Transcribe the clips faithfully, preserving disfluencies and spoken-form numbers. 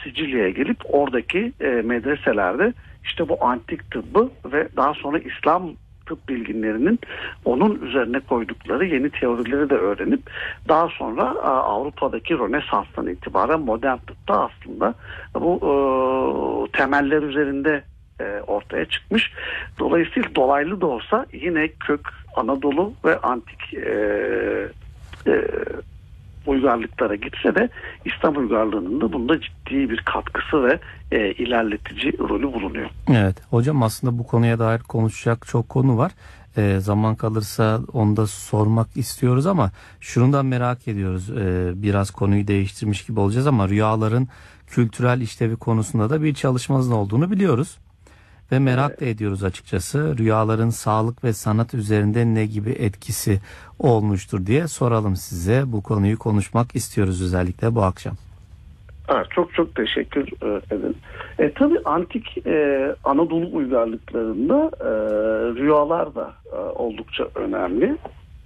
Sicilya'ya gelip oradaki e, medreselerde işte bu antik tıbbı ve daha sonra İslam tıp bilginlerinin onun üzerine koydukları yeni teorileri de öğrenip daha sonra e, Avrupa'daki Rönesans'tan itibaren modern tıpta aslında bu e, temeller üzerinde e, ortaya çıkmış. Dolayısıyla dolaylı da olsa yine kök Anadolu ve antik e, e, uygarlıklara gitse de İslam uygarlığının da bunda ciddi bir katkısı ve e, ilerletici rolü bulunuyor. Evet hocam, aslında bu konuya dair konuşacak çok konu var. E, zaman kalırsa onu da sormak istiyoruz ama şunu da merak ediyoruz. E, biraz konuyu değiştirmiş gibi olacağız ama rüyaların kültürel işlevi konusunda da bir çalışmanızın olduğunu biliyoruz. Ve merak evet. da ediyoruz açıkçası. Rüyaların sağlık ve sanat üzerinde ne gibi etkisi olmuştur diye soralım size. Bu konuyu konuşmak istiyoruz özellikle bu akşam. Evet, çok çok teşekkür ederim. E, tabii antik e, Anadolu uygarlıklarında e, rüyalar da e, oldukça önemli.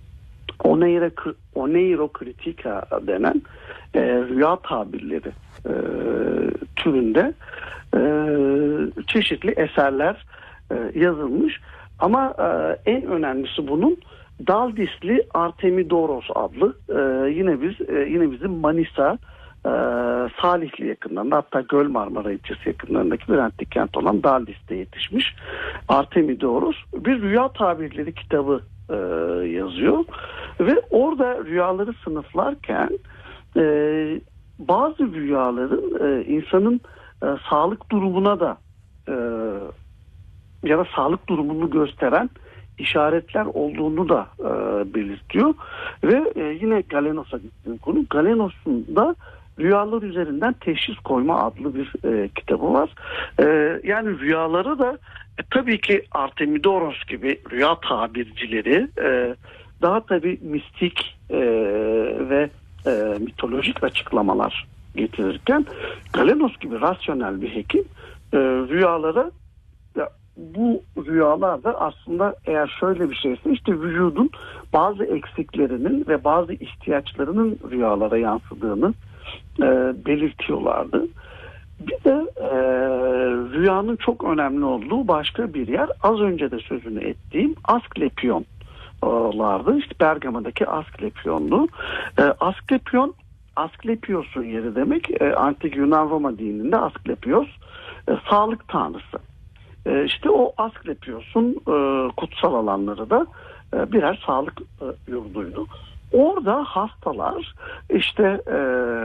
Oneiro, oneirokritika denen e, rüya tabirleri e, türünde e, çeşitli eserler e, yazılmış. Ama e, en önemlisi bunun Daldisli Artemidoros adlı e, yine biz e, yine bizim Manisa e, Salihli yakınlarında, hatta Göl Marmara ilçesi yakınlarındaki bir antik kent olan Daldis'te yetişmiş Artemidoros bir rüya tabirleri kitabı e, yazıyor ve orada rüyaları sınıflarken e, bazı rüyaların e, insanın e, sağlık durumuna da e, ya da sağlık durumunu gösteren işaretler olduğunu da e, belirtiyor ve e, yine Galenos'a gittiğim konu, Galenos'un da rüyalar üzerinden teşhis koyma adlı bir e, kitabı var. E, yani rüyaları da e, tabii ki Artemidoros gibi rüya tabircileri e, daha tabii mistik e, ve e, mitolojik açıklamalar getirirken Galenos gibi rasyonel bir hekim e, rüyalara, ya, bu rüyalarda aslında eğer şöyle bir şeyse işte vücudun bazı eksiklerinin ve bazı ihtiyaçlarının rüyalara yansıdığını e, belirtiyorlardı. Bir de e, rüyanın çok önemli olduğu başka bir yer, az önce de sözünü ettiğim Asklepionlardı. İşte Bergama'daki Asklepion'du. E, Asklepion, Asklepios'un yeri demek. E, Antik Yunan Roma dininde Asklepios e, sağlık tanrısı. E, işte o Asklepios'un e, kutsal alanları da e, birer sağlık e, yurduydu. Orada hastalar işte e,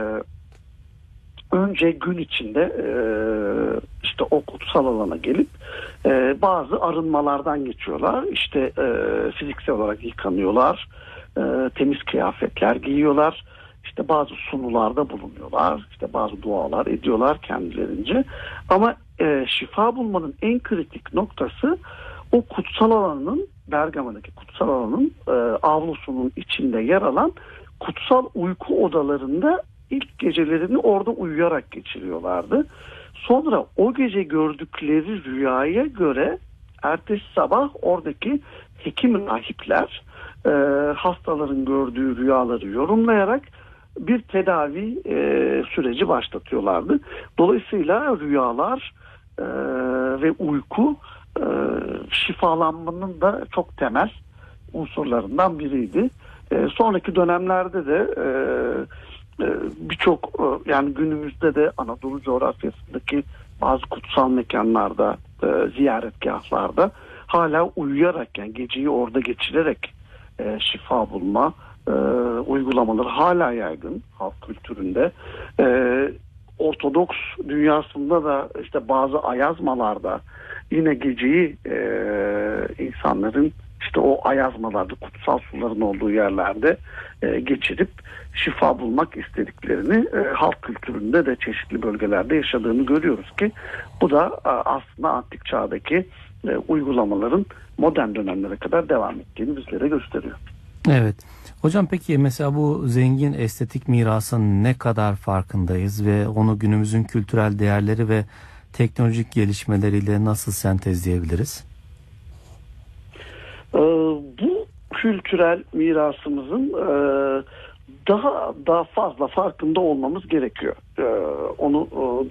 önce gün içinde e, işte o kutsal alana gelip e, bazı arınmalardan geçiyorlar. İşte e, fiziksel olarak yıkanıyorlar, e, temiz kıyafetler giyiyorlar. İşte bazı sunularda bulunuyorlar, işte bazı dualar ediyorlar kendilerince. Ama e, şifa bulmanın en kritik noktası o kutsal alanın, Bergama'daki kutsal alanın e, avlusunun içinde yer alan kutsal uyku odalarında ilk gecelerini orada uyuyarak geçiriyorlardı. Sonra o gece gördükleri rüyaya göre ertesi sabah oradaki hekim rahipler e, hastaların gördüğü rüyaları yorumlayarak bir tedavi e, süreci başlatıyorlardı. Dolayısıyla rüyalar e, ve uyku e, şifalanmanın da çok temel unsurlarından biriydi. E, sonraki dönemlerde de e, e, birçok e, yani günümüzde de Anadolu coğrafyasındaki bazı kutsal mekanlarda, e, ziyaretgahlarda hala uyuyarak, yani geceyi orada geçirerek e, şifa bulma e, uygulamaları hala yaygın halk kültüründe. E, Ortodoks dünyasında da işte bazı ayazmalarda yine geceyi e, insanların işte o ayazmalarda, kutsal suların olduğu yerlerde e, geçirip şifa bulmak istediklerini e, halk kültüründe de çeşitli bölgelerde yaşadığını görüyoruz ki bu da e, aslında antik çağdaki e, uygulamaların modern dönemlere kadar devam ettiğini bizlere gösteriyor. Evet. Hocam peki mesela bu zengin estetik mirasın ne kadar farkındayız ve onu günümüzün kültürel değerleri ve teknolojik gelişmeleriyle nasıl sentezleyebiliriz? Ee, bu kültürel mirasımızın e, daha daha fazla farkında olmamız gerekiyor. Ee, onu e,